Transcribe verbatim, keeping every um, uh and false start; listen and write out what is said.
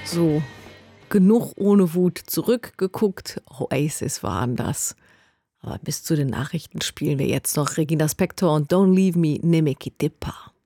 So, genug ohne Wut zurückgeguckt. Oasis waren das. Aber bis zu den Nachrichten spielen wir jetzt noch Regina Spektor und Don't Leave Me, Nemeki Dippa.